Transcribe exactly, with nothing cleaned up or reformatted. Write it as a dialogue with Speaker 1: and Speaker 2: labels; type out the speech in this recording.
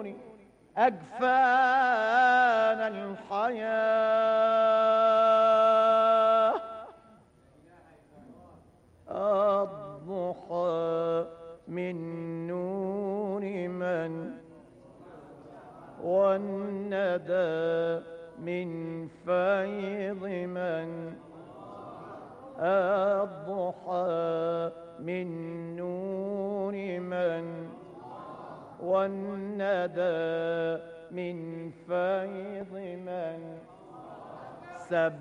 Speaker 1: أجفان الحياة. الضحى من نور من، والندى من فيض من. الضحى من نور من، والندى من فيض من. سب